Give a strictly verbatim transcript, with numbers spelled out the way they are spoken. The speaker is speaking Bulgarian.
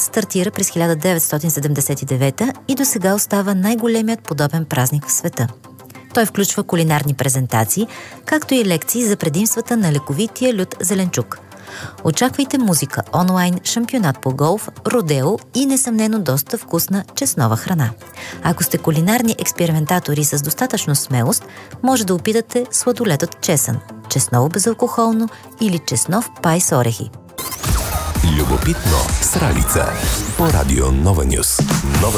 стартира през хиляда деветстотин седемдесет и девета и до сега остава най-големият подобен празник в света. Той включва кулинарни презентации, както и лекции за предимствата на лековития лют зеленчук. Очаквайте музика, онлайн, шампионат по голф, родео и несъмнено доста вкусна чеснова храна. Ако сте кулинарни експериментатори с достатъчно смелост, може да опитате сладолетът чесън, чесново безалкохолно или чеснов пай с орехи. Любопитно с Ралица по радио Нова Нюс. Нова